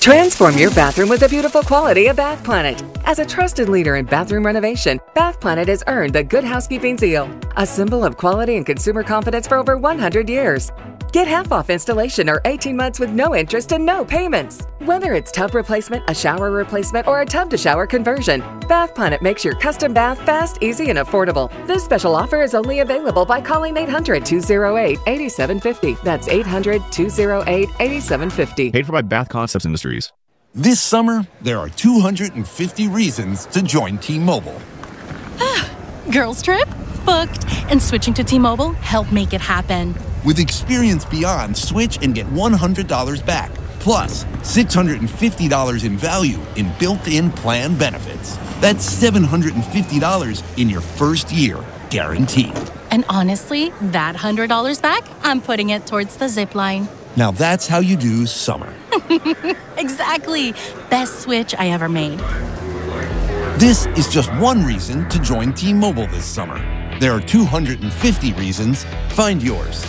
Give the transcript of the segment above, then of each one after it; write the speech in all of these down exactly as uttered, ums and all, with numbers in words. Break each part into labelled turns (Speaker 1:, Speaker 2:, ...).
Speaker 1: Transform your bathroom with the beautiful quality of Bath Planet. As a trusted leader in bathroom renovation, Bath Planet has earned the Good Housekeeping seal, a symbol of quality and consumer confidence for over one hundred years. Get half off installation or eighteen months with no interest and no payments. Whether it's tub replacement, a shower replacement, or a tub-to-shower conversion, Bath Planet makes your custom bath fast, easy, and affordable. This special offer is only available by calling eight hundred, two oh eight, eight seven five oh. That's eight hundred, two oh eight, eight seven five oh.
Speaker 2: Paid for by Bath Concepts Industries.
Speaker 3: This summer, there are two hundred fifty reasons to join T-Mobile.
Speaker 4: Girls trip? Booked. And switching to T-Mobile helped make it happen.
Speaker 3: With Experience Beyond, switch and get one hundred dollars back. Plus, six hundred fifty dollars in value in built-in plan benefits. That's seven hundred fifty dollars in your first year, guaranteed.
Speaker 4: And honestly, that one hundred dollars back, I'm putting it towards the zip line.
Speaker 3: Now that's how you do summer.
Speaker 4: Exactly. Best switch I ever made.
Speaker 3: This is just one reason to join T-Mobile this summer. There are two hundred fifty reasons. Find yours.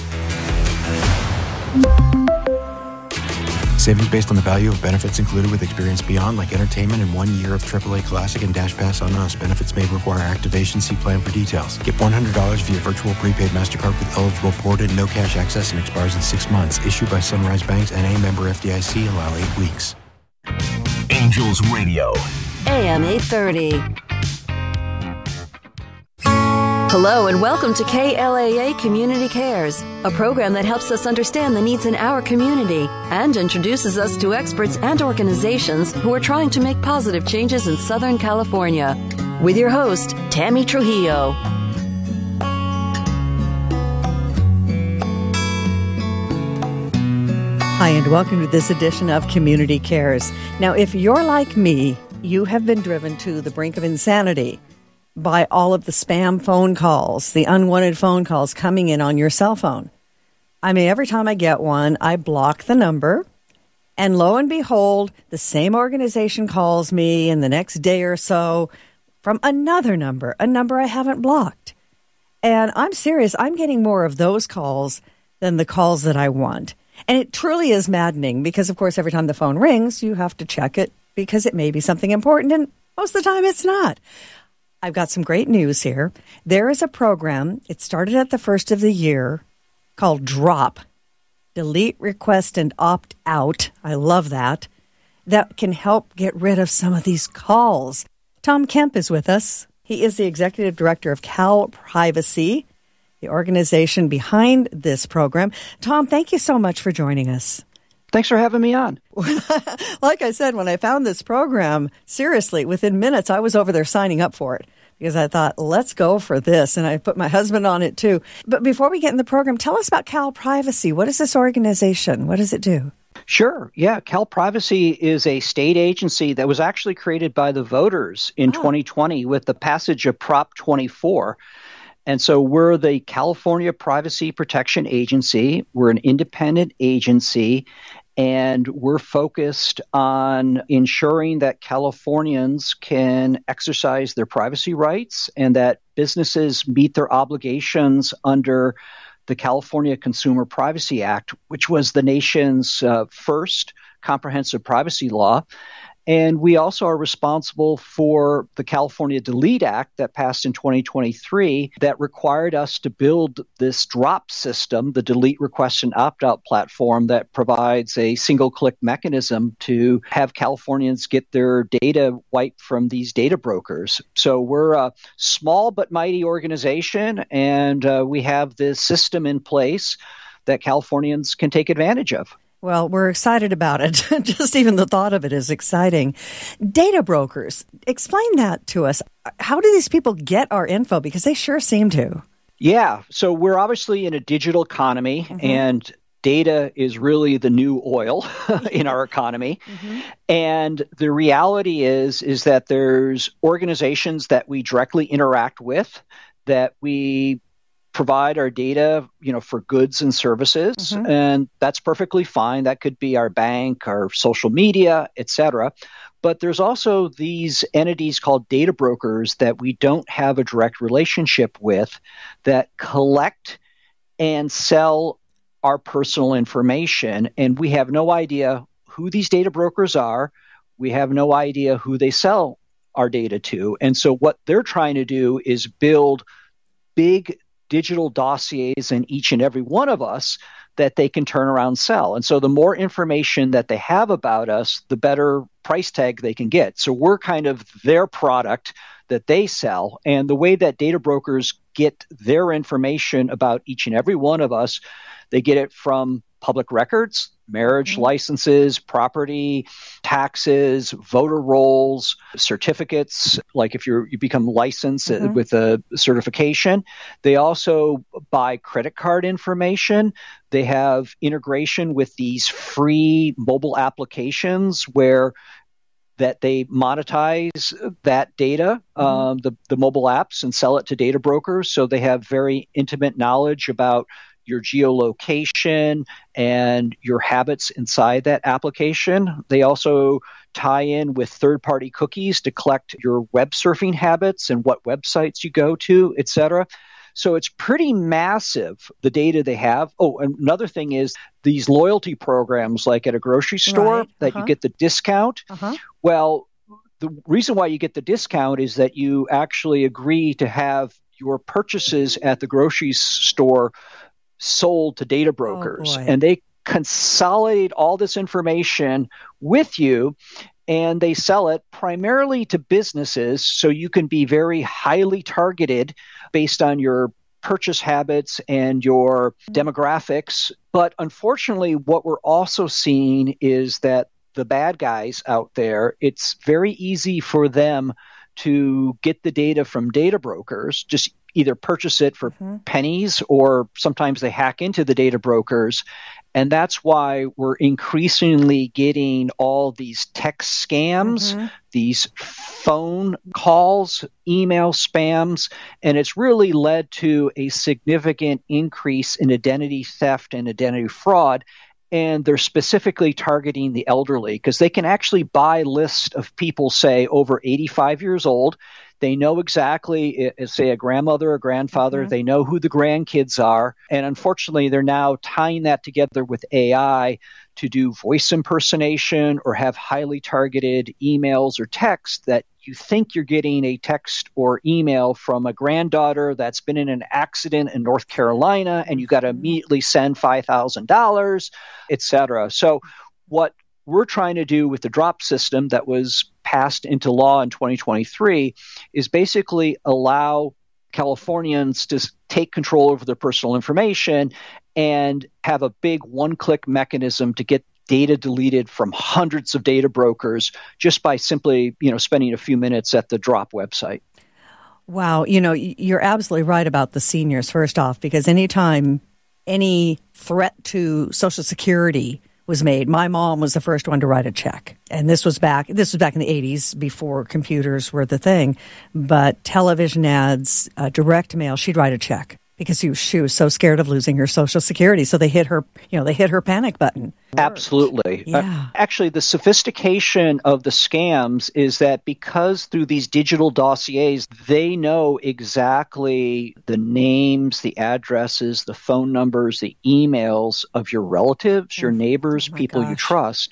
Speaker 5: Savings based on the value of benefits included with Experience Beyond, like entertainment and one year of triple A Classic and Dash Pass on us. Benefits may require activation. See plan for details. Get one hundred dollars via virtual prepaid MasterCard with eligible ported, no cash access, and expires in six months. Issued by Sunrise Banks and a member F D I C. Allow eight weeks.
Speaker 6: Angels Radio.
Speaker 7: A M eight thirty. Hello and welcome to K L A A Community Cares, a program that helps us understand the needs in our community and introduces us to experts and organizations who are trying to make positive changes in Southern California. With your host, Tammy Trujillo.
Speaker 8: Hi, and welcome to this edition of Community Cares. Now, if you're like me, you have been driven to the brink of insanity by all of the spam phone calls, the unwanted phone calls coming in on your cell phone. I mean, every time I get one, I block the number, and lo and behold, the same organization calls me in the next day or so from another number, a number I haven't blocked. And I'm serious, I'm getting more of those calls than the calls that I want. And it truly is maddening because, of course, every time the phone rings, you have to check it because it may be something important, and most of the time it's not. I've got some great news here. There is a program, it started at the first of the year, called DROP, Delete, Request, and Opt Out. I love that. That can help get rid of some of these calls. Tom Kemp is with us. He is the executive director of Cal Privacy, the organization behind this program. Tom, thank you so much for joining us.
Speaker 9: Thanks for having me on.
Speaker 8: Like I said, when I found this program, seriously, within minutes, I was over there signing up for it because I thought, let's go for this. And I put my husband on it, too. But before we get in the program, tell us about Cal Privacy. What is this organization? What does it do?
Speaker 9: Sure. Yeah. Cal Privacy is a state agency that was actually created by the voters in oh. twenty twenty with the passage of Prop twenty-four. And so we're the California Privacy Protection Agency. We're an independent agency, and we're focused on ensuring that Californians can exercise their privacy rights and that businesses meet their obligations under the California Consumer Privacy Act, which was the nation's uh, first comprehensive privacy law. And we also are responsible for the California Delete Act that passed in twenty twenty-three that required us to build this DROP system, the Delete, Request, and Opt-Out platform that provides a single-click mechanism to have Californians get their data wiped from these data brokers. So we're a small but mighty organization, and uh, we have this system in place that Californians can take advantage of.
Speaker 8: Well, we're excited about it. Just even the thought of it is exciting. Data brokers, explain that to us. How do these people get our info? Because they sure seem to.
Speaker 9: Yeah. So we're obviously in a digital economy, mm-hmm. and data is really the new oil in our economy. Mm-hmm. And the reality is, is that there's organizations that we directly interact with, that we provide our data, you know, for goods and services, mm-hmm. and that's perfectly fine. That could be our bank, our social media, et cetera. But there's also these entities called data brokers that we don't have a direct relationship with that collect and sell our personal information, and we have no idea who these data brokers are. We have no idea who they sell our data to. And so what they're trying to do is build big digital dossiers in each and every one of us that they can turn around and sell. And so the more information that they have about us, the better price tag they can get. So we're kind of their product that they sell. And the way that data brokers get their information about each and every one of us, they get it from public records, marriage mm-hmm. licenses, property, taxes, voter rolls, certificates, like if you're, you become licensed mm-hmm. with a certification. They also buy credit card information. They have integration with these free mobile applications where that they monetize that data, mm-hmm. um, the, the mobile apps, and sell it to data brokers. So they have very intimate knowledge about your geolocation and your habits inside that application. They also tie in with third-party cookies to collect your web surfing habits and what websites you go to, et cetera. So it's pretty massive, the data they have. Oh, another thing is these loyalty programs, like at a grocery store, right. that uh-huh. you get the discount. Uh-huh. Well, the reason why you get the discount is that you actually agree to have your purchases at the grocery store sold to data brokers,
Speaker 8: oh,
Speaker 9: and they consolidate all this information with you, and they sell it primarily to businesses, so you can be very highly targeted based on your purchase habits and your demographics. But unfortunately, what we're also seeing is that the bad guys out there, it's very easy for them to get the data from data brokers, just either purchase it for mm-hmm. pennies, or sometimes they hack into the data brokers. And that's why we're increasingly getting all these text scams, mm-hmm. these phone calls, email spams, and it's really led to a significant increase in identity theft and identity fraud. And they're specifically targeting the elderly because they can actually buy lists of people, say, over eighty-five years old. They know exactly, say, a grandmother or grandfather. Mm-hmm. They know who the grandkids are. And unfortunately, they're now tying that together with A I to do voice impersonation or have highly targeted emails or text that you think you're getting a text or email from a granddaughter that's been in an accident in North Carolina, and you got to immediately send five thousand dollars, et cetera. So what we're trying to do with the DROP system that was passed into law in twenty twenty-three is basically allow Californians to take control over their personal information and have a big one-click mechanism to get data deleted from hundreds of data brokers just by simply, you know, spending a few minutes at the DROP website.
Speaker 8: Wow. You know, you're absolutely right about the seniors, first off, because anytime any threat to Social Security was made, my mom was the first one to write a check. And this was back, this was back in the eighties before computers were the thing. But television ads, uh, direct mail, she'd write a check because she was, she was so scared of losing her Social Security. So they hit her, you know, they hit her panic button.
Speaker 9: Absolutely.
Speaker 8: Yeah.
Speaker 9: Uh, actually, the sophistication of the scams is that because through these digital dossiers, they know exactly the names, the addresses, the phone numbers, the emails of your relatives, your neighbors,
Speaker 8: oh
Speaker 9: people
Speaker 8: gosh.
Speaker 9: you trust.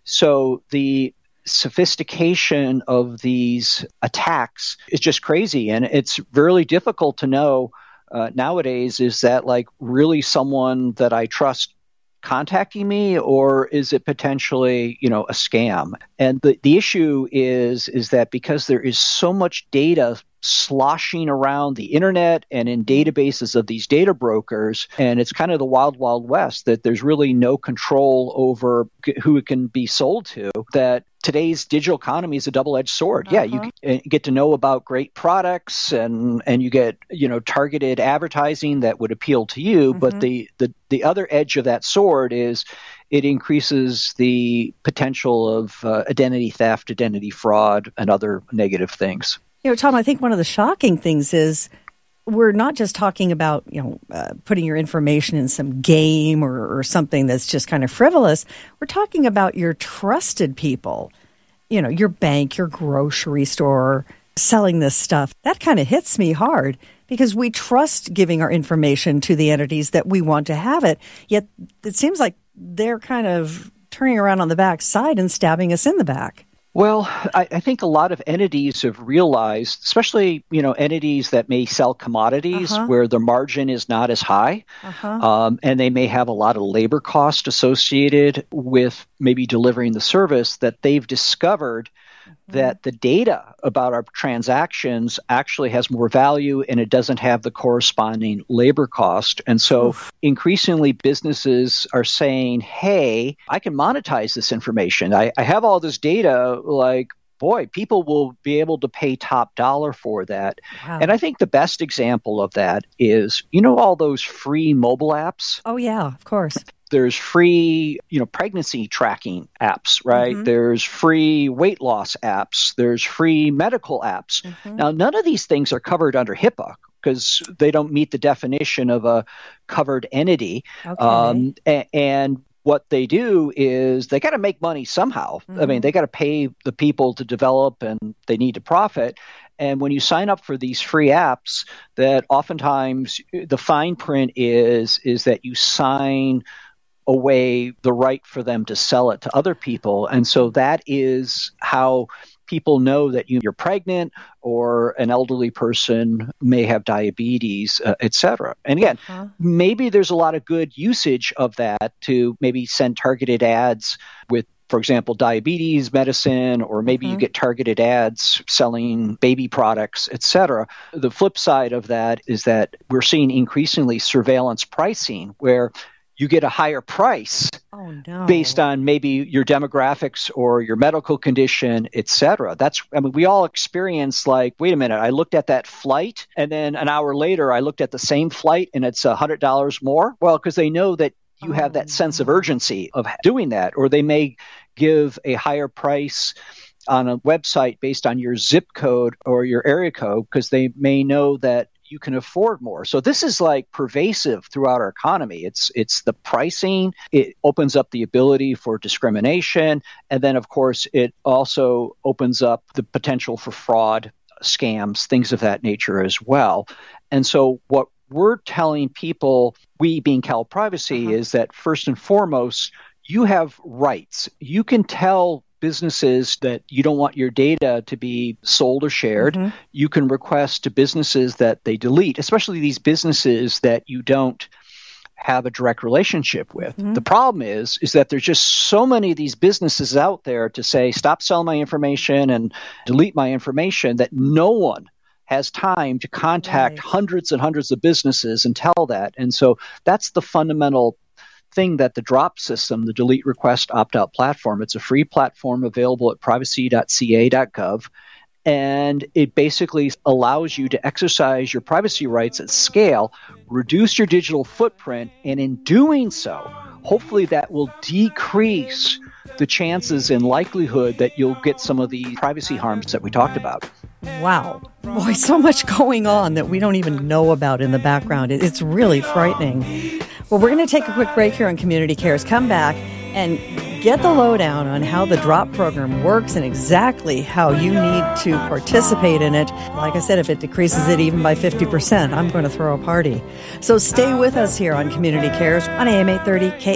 Speaker 9: So the sophistication of these attacks is just crazy. And it's really difficult to know uh, nowadays, is that like really someone that I trust contacting me, or is it potentially, you know, a scam? And the, the issue is, is that because there is so much data sloshing around the internet and in databases of these data brokers, and it's kind of the wild, wild west, that there's really no control over who it can be sold to, that today's digital economy is a double-edged sword. Uh-huh. Yeah, you get to know about great products, and, and you get, you know, targeted advertising that would appeal to you. Mm-hmm. But the, the, the other edge of that sword is it increases the potential of uh, identity theft, identity fraud, and other negative things.
Speaker 8: You know, Tom, I think one of the shocking things is we're not just talking about, you know, uh, putting your information in some game or, or something that's just kind of frivolous. We're talking about your trusted people, you know, your bank, your grocery store, selling this stuff. That kind of hits me hard because we trust giving our information to the entities that we want to have it. Yet it seems like they're kind of turning around on the back side and stabbing us in the back.
Speaker 9: Well, I, I think a lot of entities have realized, especially, you know, entities that may sell commodities uh-huh. where the margin is not as high, uh-huh. um, and they may have a lot of labor cost associated with maybe delivering the service, that they've discovered that the data about our transactions actually has more value and it doesn't have the corresponding labor cost. And so Oof. increasingly businesses are saying, hey, I can monetize this information. I, I have all this data, like, boy, people will be able to pay top dollar for that. Wow. And I think the best example of that is, you know, all those free mobile apps?
Speaker 8: Oh, yeah, of course.
Speaker 9: There's free, you know, pregnancy tracking apps, right? Mm-hmm. There's free weight loss apps. There's free medical apps. Mm-hmm. Now, none of these things are covered under HIPAA because they don't meet the definition of a covered entity. Okay. Um, a- and what they do is they got to make money somehow. Mm-hmm. I mean, they got to pay the people to develop and they need to profit. And when you sign up for these free apps, that oftentimes the fine print is, is that you sign away the right for them to sell it to other people. And so that is how people know that you're pregnant or an elderly person may have diabetes, uh, et cetera. And again, uh-huh. maybe there's a lot of good usage of that to maybe send targeted ads with, for example, diabetes medicine, or maybe mm-hmm. you get targeted ads selling baby products, et cetera. The flip side of that is that we're seeing increasingly surveillance pricing where you get a higher price oh, no. based on maybe your demographics or your medical condition, et cetera. That's, I mean, we all experience like, wait a minute, I looked at that flight and then an hour later I looked at the same flight and it's one hundred dollars more. Well, because they know that you oh, have that sense no. of urgency of doing that, or they may give a higher price on a website based on your zip code or your area code because they may know that you can afford more. So this is like pervasive throughout our economy. It's it's the pricing. It opens up the ability for discrimination. And then, of course, it also opens up the potential for fraud, scams, things of that nature as well. And so what we're telling people, we being Cal Privacy, uh-huh. is that first and foremost, you have rights. You can tell businesses that you don't want your data to be sold or shared. Mm-hmm. You can request to businesses that they delete, especially these businesses that you don't have a direct relationship with. Mm-hmm. The problem is, is that there's just so many of these businesses out there to say, stop selling my information and delete my information, that no one has time to contact right. hundreds and hundreds of businesses and tell that. And so that's the fundamental thing that the DROP system, the Delete Request Opt-out platform, it's a free platform available at privacy dot c a dot gov. And it basically allows you to exercise your privacy rights at scale, reduce your digital footprint, and in doing so, hopefully that will decrease the chances and likelihood that you'll get some of the privacy harms that we talked about.
Speaker 8: Wow. Boy, so much going on that we don't even know about in the background. It's really frightening. Well, we're going to take a quick break here on Community Cares. Come back and get the lowdown on how the DROP program works and exactly how you need to participate in it. Like I said, if it decreases it even by fifty percent, I'm going to throw a party. So stay with us here on Community Cares on A M eight thirty K